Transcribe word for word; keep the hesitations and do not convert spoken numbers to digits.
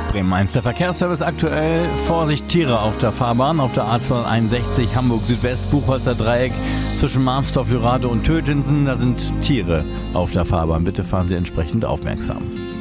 Bremen eins. Der Verkehrsservice aktuell. Vorsicht, Tiere auf der Fahrbahn. Auf der A zweihunderteinundsechzig Hamburg Südwest, Buchholzer Dreieck zwischen Marmstorf, Lürade und Tötensen. Da sind Tiere auf der Fahrbahn. Bitte fahren Sie entsprechend aufmerksam.